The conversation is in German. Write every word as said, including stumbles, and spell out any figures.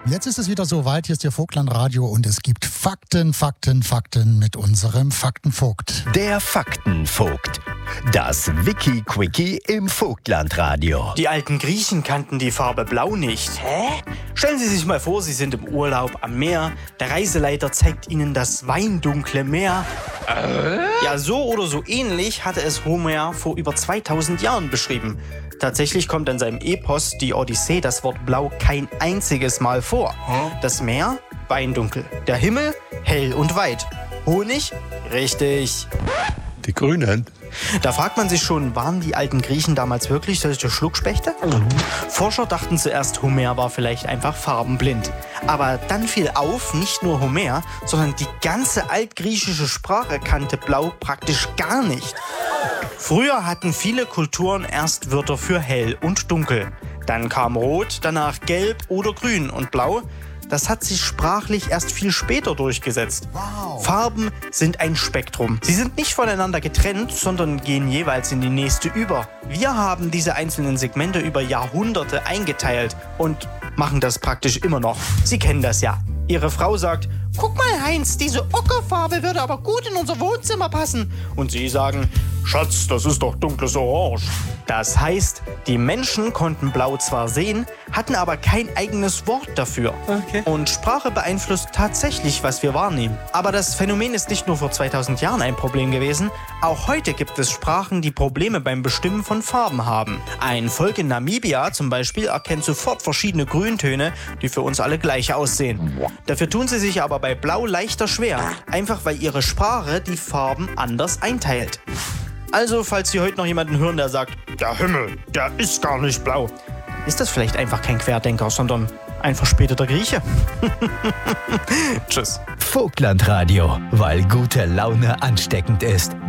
Jetzt ist es wieder soweit, hier ist Ihr Vogtlandradio und es gibt Fakten, Fakten, Fakten mit unserem Faktenvogt. Der Faktenvogt. Das Wiki-Quickie im Vogtlandradio. Die alten Griechen kannten die Farbe Blau nicht. Hä? Stellen Sie sich mal vor, Sie sind im Urlaub am Meer. Der Reiseleiter zeigt Ihnen das weindunkle Meer. Äh? Ja, so oder so ähnlich hatte es Homer vor über zweitausend Jahren beschrieben. Tatsächlich kommt in seinem Epos, die Odyssee, das Wort Blau kein einziges Mal vor. Das Meer, weindunkel. Der Himmel, hell und weit. Honig? Richtig. Die Grünen. Da fragt man sich schon, waren die alten Griechen damals wirklich solche Schluckspechte? Mhm. Forscher dachten zuerst, Homer war vielleicht einfach farbenblind. Aber dann fiel auf, nicht nur Homer, sondern die ganze altgriechische Sprache kannte Blau praktisch gar nicht. Früher hatten viele Kulturen erst Wörter für hell und dunkel. Dann kam Rot, danach Gelb oder Grün und Blau. Das hat sich sprachlich erst viel später durchgesetzt. Wow. Farben sind ein Spektrum. Sie sind nicht voneinander getrennt, sondern gehen jeweils in die nächste über. Wir haben diese einzelnen Segmente über Jahrhunderte eingeteilt und machen das praktisch immer noch. Sie kennen das ja. Ihre Frau sagt, guck mal Heinz, diese Ockerfarbe würde aber gut in unser Wohnzimmer passen. Und Sie sagen, Schatz, das ist doch dunkles Orange. Das heißt, die Menschen konnten Blau zwar sehen, hatten aber kein eigenes Wort dafür. Okay. Und Sprache beeinflusst tatsächlich, was wir wahrnehmen. Aber das Phänomen ist nicht nur vor zweitausend Jahren ein Problem gewesen. Auch heute gibt es Sprachen, die Probleme beim Bestimmen von Farben haben. Ein Volk in Namibia zum Beispiel erkennt sofort verschiedene Grüntöne, die für uns alle gleich aussehen. Dafür tun sie sich aber bei Blau leichter schwer, einfach weil ihre Sprache die Farben anders einteilt. Also, falls Sie heute noch jemanden hören, der sagt, der Himmel, der ist gar nicht blau, ist das vielleicht einfach kein Querdenker, sondern ein verspäteter Grieche. Tschüss. Vogtlandradio, weil gute Laune ansteckend ist.